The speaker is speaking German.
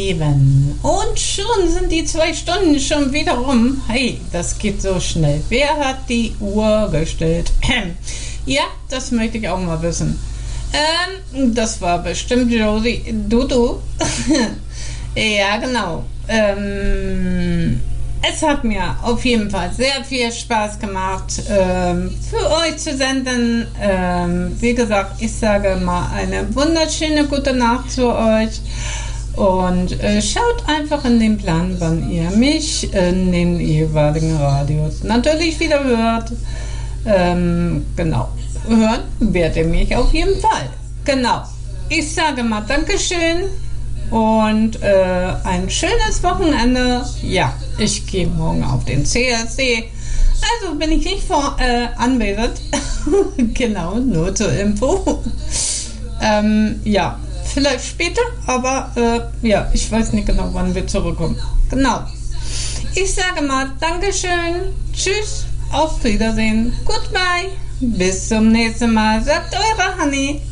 Lieben. Und schon sind die 2 Stunden schon wieder rum. Hey, das geht so schnell. Wer hat die Uhr gestellt? Ja, das möchte ich auch mal wissen. Das war bestimmt Josie. Du. Ja, genau. Es hat mir auf jeden Fall sehr viel Spaß gemacht, für euch zu senden. Wie gesagt, ich sage mal eine wunderschöne gute Nacht zu euch. Und schaut einfach in den Plan, wann ihr mich in den jeweiligen Radios natürlich wieder hört. Genau. Hören werdet ihr mich auf jeden Fall. Genau. Ich sage mal Dankeschön. Und ein schönes Wochenende. Ja, ich gehe morgen auf den CSD. Also bin ich nicht anwesend. Genau, nur zur Info. Ja, vielleicht später, aber ja, ich weiß nicht genau, wann wir zurückkommen. Genau. Ich sage mal Dankeschön. Tschüss, auf Wiedersehen. Goodbye. Bis zum nächsten Mal. Sagt eure Hanni.